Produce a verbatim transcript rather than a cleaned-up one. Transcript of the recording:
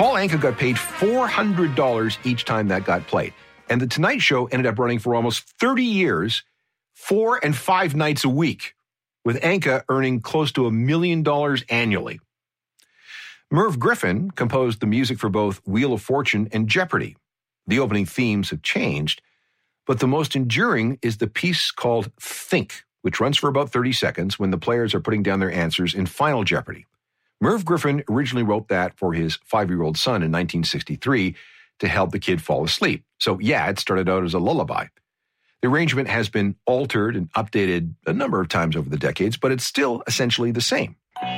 Paul Anka got paid four hundred dollars each time that got played. And The Tonight Show ended up running for almost thirty years, four and five nights a week, with Anka earning close to a million dollars annually. Merv Griffin composed the music for both Wheel of Fortune and Jeopardy! The opening themes have changed, but the most enduring is the piece called Think, which runs for about thirty seconds when the players are putting down their answers in Final Jeopardy! Merv Griffin originally wrote that for his five-year-old son in nineteen sixty-three to help the kid fall asleep. So yeah, it started out as a lullaby. The arrangement has been altered and updated a number of times over the decades, but it's still essentially the same.